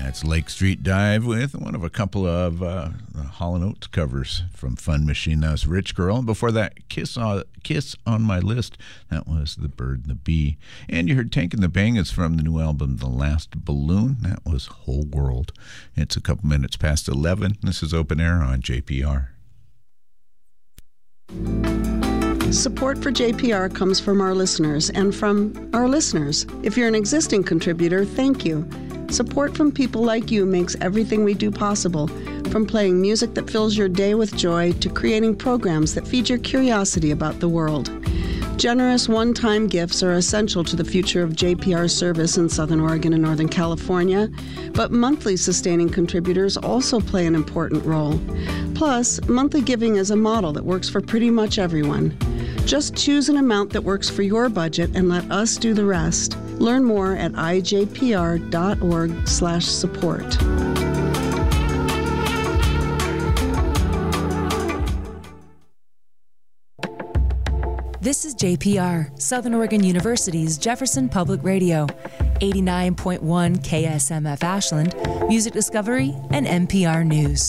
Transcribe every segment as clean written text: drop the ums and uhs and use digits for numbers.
That's Lake Street Dive with one of a couple of Hall & Oates covers from Fun Machine. That was Rich Girl. And before that, Kiss on My List. That was The Bird and the Bee. And you heard Tank and the Bangers from the new album, The Last Balloon. That was Whole World. It's a couple minutes past 11. This is Open Air on JPR. Support for JPR comes from our listeners and from our listeners. If you're an existing contributor, thank you. Support from people like you makes everything we do possible, from playing music that fills your day with joy to creating programs that feed your curiosity about the world. Generous one-time gifts are essential to the future of JPR service in Southern Oregon and Northern California, but monthly sustaining contributors also play an important role. Plus, monthly giving is a model that works for pretty much everyone. Just choose an amount that works for your budget and let us do the rest. Learn more at ijpr.org/support. This is JPR, Southern Oregon University's Jefferson Public Radio, 89.1 KSMF Ashland, Music Discovery, and NPR News.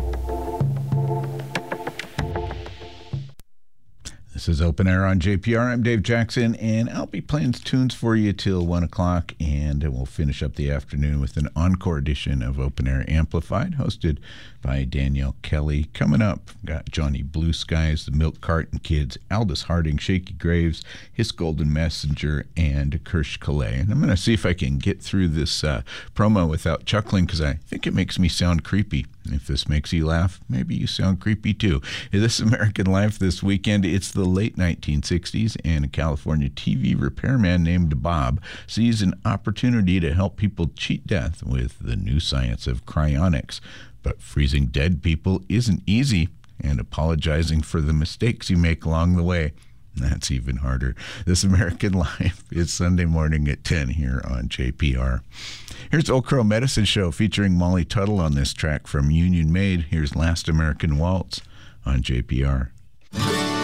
This is Open Air on JPR. I'm Dave Jackson, and I'll be playing tunes for you till 1 o'clock, and we'll finish up the afternoon with an encore edition of Open Air Amplified, hosted by Danielle Kelly. Coming up, got Johnny Blue Skies, the Milk Carton Kids, Aldous Harding, Shaky Graves, His Golden Messenger, and Kirsch Calais. And I'm going to see if I can get through this promo without chuckling, because I think it makes me sound creepy. If this makes you laugh, maybe you sound creepy too. In This American Life this weekend, it's the late 1960s, and a California TV repairman named Bob sees an opportunity to help people cheat death with the new science of cryonics. But freezing dead people isn't easy, and apologizing for the mistakes you make along the way, that's even harder. This American Life is Sunday morning at 10 here on JPR. Here's Old Crow Medicine Show featuring Molly Tuttle on this track from Union Made. Here's Last American Waltz on JPR.